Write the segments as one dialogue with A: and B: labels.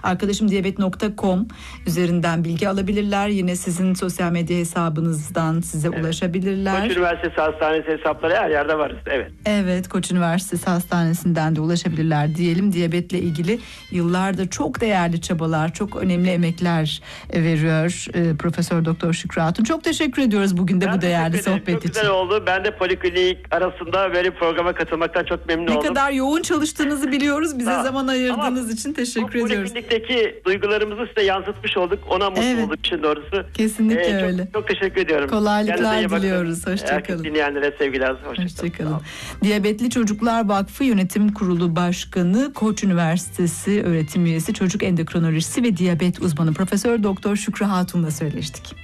A: Arkadaşımdiyabet.com üzerinden bilgi alabilirler. Yine sizin sosyal medya hesabınızdan size ulaşabilirler.
B: Koç Üniversitesi Hastanesi hesapları her yerde varız.
A: Evet, Koç Üniversitesi Hastanesi'nden de ulaşabilirler diyelim. Diyabetle ilgili yıllardır çok değerli çabalar, çok önemli emekler veriyor Profesör Doktor Şükrü Hatun. Çok teşekkür ediyoruz bugün de bu değerli sohbet için.
B: Çok güzel oldu. Ben de poliklinik arasında böyle programa katılmaktan çok memnun oldum.
A: Ne kadar yoğun çalıştığınızı biliyoruz. Bize zaman ayırdığınız için teşekkür ediyoruz.
B: Poliklinikteki duygularımızı size yansıtmış olduk. Ona mutlu olduk için doğrusu.
A: Kesinlikle öyle.
B: Çok teşekkür ediyorum.
A: Kolaylıklar diliyoruz. Hoşçakalın.
B: Dinleyenlere sevgiler.
A: Hoşçakalın. Diyabetli Çocuklar Vakfı Yönetim Kurulu Başkanı, Koç Üniversitesi öğretim üyesi, çocuk endokrinolojisi ve diyabet uzmanı Profesör Doktor Şükrü Hatun'la söyleştik.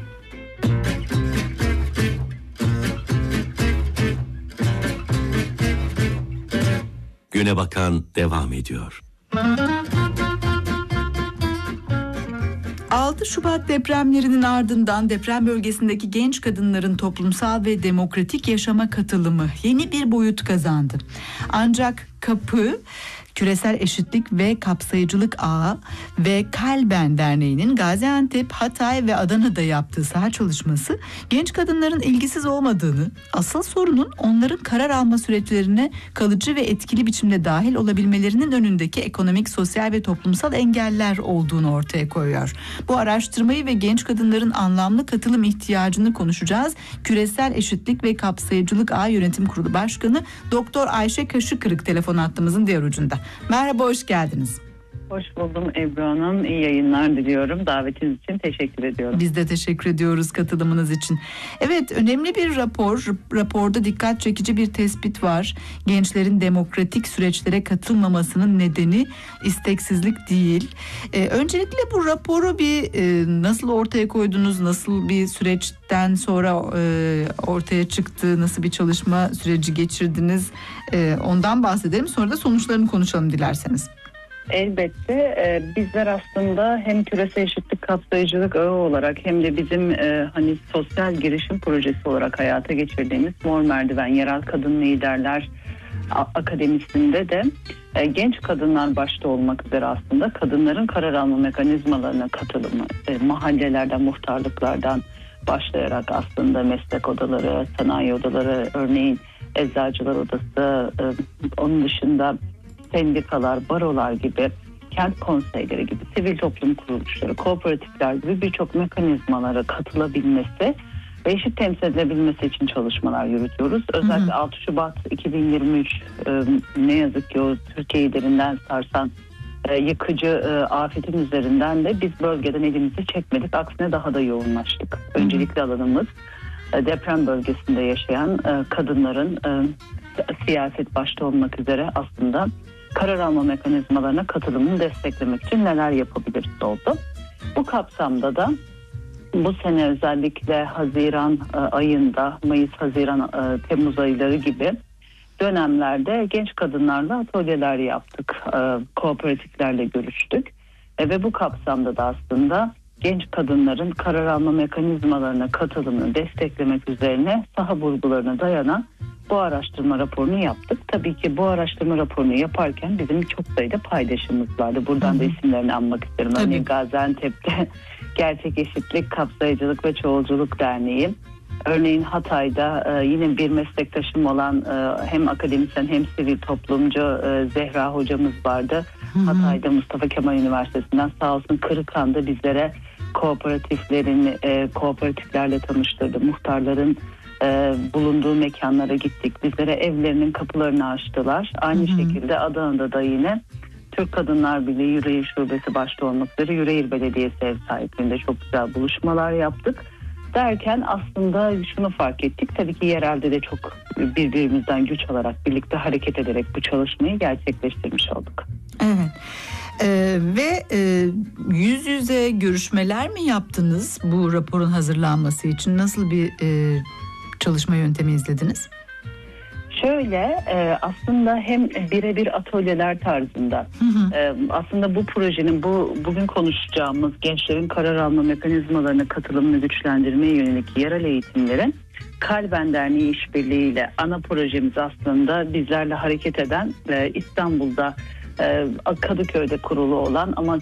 C: Güne Bakan devam ediyor.
A: 6 Şubat depremlerinin ardından deprem bölgesindeki genç kadınların toplumsal ve demokratik yaşama katılımı yeni bir boyut kazandı. Ancak kapı Küresel Eşitlik ve Kapsayıcılık Ağı ve Kalben Derneği'nin Gaziantep, Hatay ve Adana'da yaptığı saha çalışması genç kadınların ilgisiz olmadığını, asıl sorunun onların karar alma süreçlerine kalıcı ve etkili biçimde dahil olabilmelerinin önündeki ekonomik, sosyal ve toplumsal engeller olduğunu ortaya koyuyor. Bu araştırmayı ve genç kadınların anlamlı katılım ihtiyacını konuşacağız. Küresel Eşitlik ve Kapsayıcılık Ağı Yönetim Kurulu Başkanı Doktor Ayşe Kaşıkırık telefon hattımızın diğer ucunda. Merhaba, hoş geldiniz.
D: Hoş buldum Ebru Hanım. İyi yayınlar diliyorum. Davetiniz için teşekkür ediyorum.
A: Biz de teşekkür ediyoruz katılımınız için. Evet, önemli bir rapor. Raporda dikkat çekici bir tespit var. Gençlerin demokratik süreçlere katılmamasının nedeni isteksizlik değil. Öncelikle bu raporu bir nasıl ortaya koydunuz? Nasıl bir süreçten sonra ortaya çıktı? Nasıl bir çalışma süreci geçirdiniz? Ondan bahsedelim. Sonra da sonuçlarını konuşalım dilerseniz.
D: Elbette bizler aslında hem küresel eşitlik kapsayıcılık ağı olarak hem de bizim hani sosyal girişim projesi olarak hayata geçirdiğimiz Mor Merdiven Yerel Kadın Liderler Akademisi'nde de genç kadınlar başta olmak üzere aslında kadınların karar alma mekanizmalarına katılımı, mahallelerden, muhtarlıklardan başlayarak aslında meslek odaları, sanayi odaları, örneğin eczacılar odası, onun dışında sendikalar, barolar gibi, kent konseyleri gibi, sivil toplum kuruluşları, kooperatifler gibi birçok mekanizmalara katılabilmesi ve eşit temsil edilebilmesi için çalışmalar yürütüyoruz. Özellikle 6 Şubat 2023 ne yazık ki o Türkiye'yi derinden sarsan yıkıcı afetin üzerinden de biz bölgeden elimizi çekmedik. Aksine daha da yoğunlaştık. Öncelikli alanımız deprem bölgesinde yaşayan kadınların siyaset başta olmak üzere aslında karar alma mekanizmalarına katılımını desteklemek için neler yapabiliriz oldu. Bu kapsamda da bu sene özellikle Haziran ayında, Mayıs, Haziran, Temmuz ayları gibi dönemlerde genç kadınlarla atölyeler yaptık. Kooperatiflerle görüştük. Ve bu kapsamda da aslında genç kadınların karar alma mekanizmalarına katılımını desteklemek üzerine saha vurgularına dayanan bu araştırma raporunu yaptık. Tabii ki bu araştırma raporunu yaparken bizim çok sayıda paydaşımız vardı. Buradan da isimlerini anmak isterim. Örneğin Gaziantep'te Gerçek Eşitlik, Kapsayıcılık ve Çoğulculuk Derneği. Örneğin Hatay'da yine bir meslektaşım olan hem akademisyen hem sivil toplumcu Zehra hocamız vardı. Hatay'da Mustafa Kemal Üniversitesi'nden sağ olsun Kırıkhan'da bizlere kooperatiflerle tanıştırdı. Muhtarların bulunduğu mekanlara gittik. Bizlere evlerinin kapılarını açtılar. Aynı şekilde Adana'da da yine Türk Kadınlar Birliği Yüreğir Şubesi başta olmak üzere Yüreğir Belediyesi ev sahipliğinde çok güzel buluşmalar yaptık. Derken aslında şunu fark ettik. Tabii ki yerelde de çok birbirimizden güç alarak birlikte hareket ederek bu çalışmayı gerçekleştirmiş olduk.
A: Evet. Ve yüz yüze görüşmeler mi yaptınız bu raporun hazırlanması için? Nasıl bir çalışma yöntemi izlediniz?
D: Şöyle aslında hem birebir atölyeler tarzında aslında bu projenin bugün konuşacağımız gençlerin karar alma mekanizmalarına katılımını güçlendirmeye yönelik yerel eğitimlerin Kalben Derneği işbirliğiyle ana projemiz aslında bizlerle hareket eden İstanbul'da Kadıköy'de kurulu olan ama